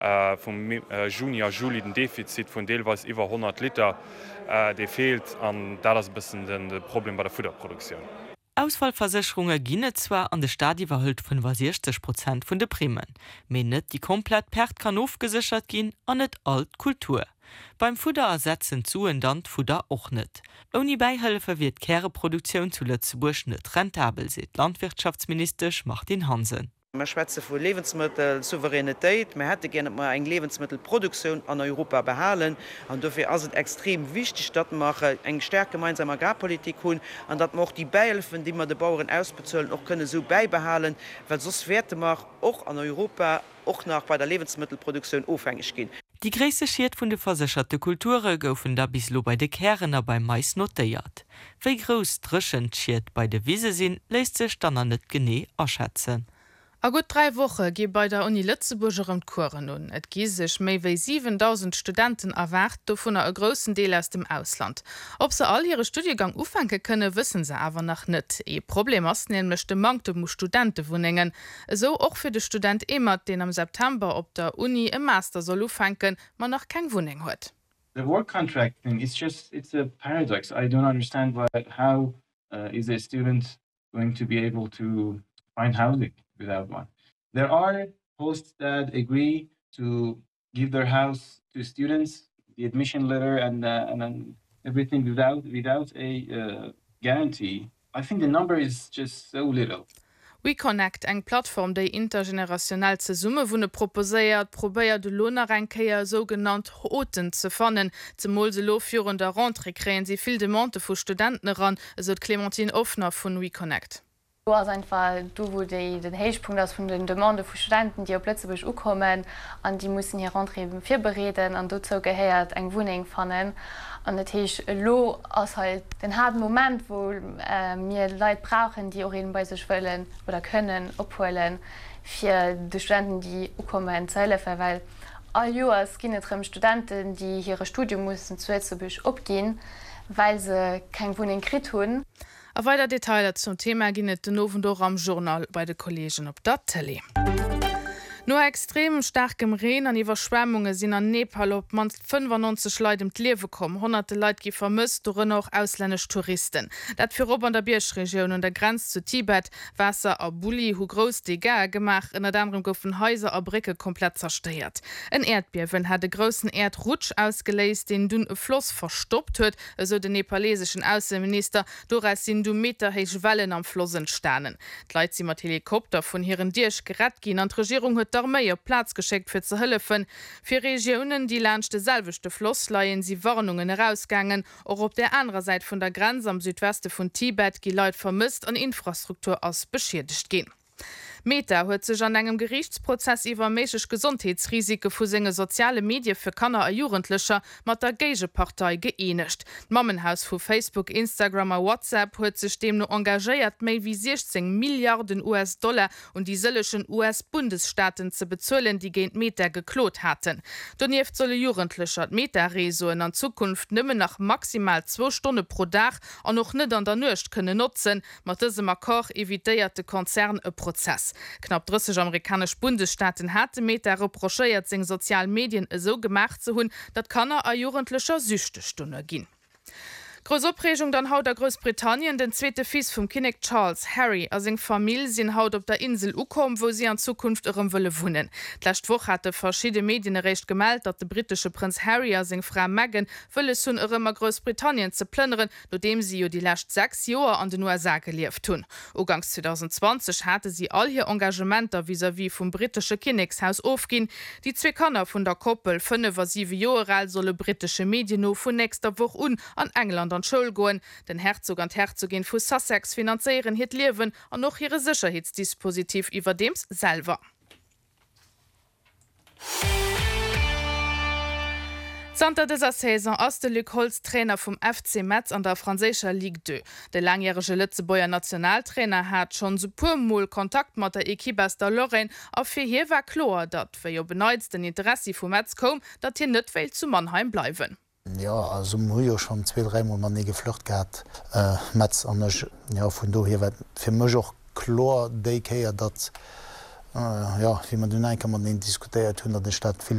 vom Juni a Juli den Defizit von Deelweis iwwer 100 Liter de fehlt an da das bisschen de Problem bei der Futterproduktion. Ausfallversicherungen ginne zwar an de Stadi warhüllt vun 60% vun de Primen, men net die komplett Perd kann aufgesichert gin an net alt Kultur. Beim Futter ersetzen zuen dann Futter och net. Oni Beihilfe wird Kähreproduktion zu Lützeburg net rentabel, seht Landwirtschaftsminister Martin Hansen. Man schwätze vu Lebensmittelsouveränitéit, man hätte gerne mal eng Lebensmittelproduktion an Europa behalen an dafür as het extrem wichtig dat mache eng stärk gemeinsame Agrarpolitik hun an dat noch die Beihilfen, die man de Bauern ausbezöllen auch könne so beibehalen, weil sos Werte macht auch an Europa auch nach bei der Lebensmittelproduktion aufhängig gehen. Die gräste Schiert vun de versicherte Kulture goufen da bislo bei de Kärener beim Mais notiert. Wéi groß drschend schiert bei de Wiese sinn, lässt sech dann an net gené erschätzen. A gut 3 Wochen gi bei der Uni Lützeburger Kurren nun. Et gi sech méi wéi 7000 Studenten erwart vun a grossen Deel aus dem Ausland. Ob se all ihre Studiengang ufenke könne, wissen se awer nach net. Problem ass nämlich de Mangte mu Studentenwohnungen. So och fir de Student Emert, den am September op der Uni im Master soll ufenken, man noch kein Wohnung huet. The work contract thing it's a paradox. I don't understand how is a student going to be able to find housing without one. There are hosts that agree to give their house to students, the admission letter and everything without a guarantee. I think the number is just so little. WeConnect, eng Plattform déi intergenerationell ze Summe wunne proposéiert, probéiert de Lohnerrenkeier sogenannt Hoten ze fannen. Zum Molse Loführen der Rentre kräen sie viel Demande vu Studenten ran, esot Clementine Offner vun WeConnect. Du hast einfach du wo den Heichpunkt aus von den Demande von Studenten, die plötzlich kommen an die müssen hier rantreten vier bereden an dazu gehört eng Wohnung fannen an lo aus halt den harten Moment wo mir Leute brauchen die auch bei sich wollen oder können opholen für die Studenten die kommen Zelle weil all es gibt Studenten die ihre Studium mussten zuerst abgehen weil sie kein Wohnungkrit tun. A weiter Detailer zum Thema ginnet den Novendor am Journal bei de Kollegen op dat Tele. Nur extrem starkem Regen an Überschwemmungen sind an Nepal op man 95 Leute im Lewe kommen. Hunderte Leute gi vermisst, darin auch ausländische Touristen. Dat für Rob an der Birschregion und der Grenze zu Tibet Wasser a Bulli hu groß Degar gemacht, in der anderen goffen Häuser a Bricke komplett zerstört. Ein Erdbeben hat den großen Erdrutsch ausgelöst, den dun Fluss verstoppt huet, so den nepalesischen Außenminister, doras sind du meterhech Wellen am Fluss entstanden. Die Leute sind mit Helikopter von ihren Dirsch gerettet gehen und die Regierung hat d'Armee op Platz geschickt fir ze hëllefen. Fir Regionen, die lachte selwechte Floss leiien sie Warnungen herausgangen, or op der anderen Seite vun der Grenze am Südweste vun Tibet gi Leute vermisst an Infrastruktur aus beschädigt gehen. Meta huet sech an engem Gerichtsprozess iwwer meesg Gesundheitsrisike vu senge soziale Medien fir Kanner a Jugendlicher mat der Gegepartei geeinigt. Mammenhaus vu Facebook, Instagram a WhatsApp huet sech dem no engagéiert méi wie 16 Milliarden US-Dollar und die sëllechen US-Bundesstaaten ze bezzuelen, die géint Meta geklot hatten. Donieft solle Jugendlicher Meta-Resoen an Zukunft nëmme nach maximal 2 Stunden pro Dach an noch net an der Nucht kënne nutzen, mat dësem Akkor evitéierte Konzern e Prozess. Knapp 30 amerikanische Bundesstaaten hatte Meta reprochiert sing Sozialmedien so gemacht zu hun, dat Kanner a jugendlicher Süchtestunde gin. Großopregung dann haut der Großbritannien den zweite Fies vom König Charles Harry as eng Familie sind haut op der Insel ukom, wo sie an Zukunft ihrem Wille wohnen. Letzte Woche hatte verschiedene Medien recht gemeldet, dat der britische Prinz Harry as eng Frau Meghan wille hun immer Großbritannien zu plündern, nachdem sie die letzten 6 Jahre an den USA gelieft tun. Ugangs 2020 hatte sie all ihr Engagementer vis-à-vis vom britischen Königshaus aufgehen. Die 2 Kanner von der Koppel 5-7 Jahre alt solle britische Medien no von nächster Woche an England an Schul goen, den Herzog und Herzogin vu Sussex finanzieren het Lewen an noch ihre Sicherheitsdispositiv iwwer dems selber. Santa dieser Saison ass de Luc Holz Trainer vom FC Metz an der franzécher Ligue 2. Der langjährige Lützebauer Nationaltrainer hat schon so purmol Kontakt mit der Equipe aus der Lorraine, auf für hier war klar, dat für jo beneits den Interesse vom Metz kom, dat hier net will zu Mannheim bleiben. Ja, also Murio schon 2-3 Mal man nie geflocht gehabt. Metz an ja, von do hier fir mech och klar déikeier dat Ja, wie man den kann man den diskutiert hun der Stadt viel